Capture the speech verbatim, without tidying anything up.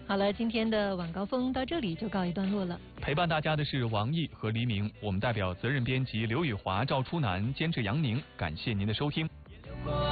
好了，今天的晚高峰到这里就告一段落了。 陪伴大家的是王毅和黎明，我们代表责任编辑刘宇华、赵初南，监制杨宁，感谢您的收听。